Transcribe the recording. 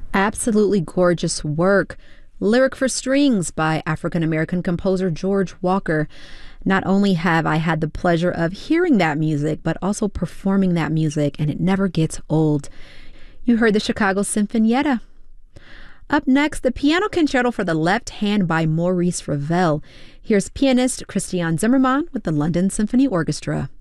Absolutely gorgeous work. Lyric for Strings by African American composer George Walker. Not only have I had the pleasure of hearing that music, but also performing that music, and it never gets old. You heard the Chicago Sinfonietta. Up next, the Piano Concerto for the Left Hand by Maurice Ravel. Here's pianist Christian Zimmermann with the London Symphony Orchestra.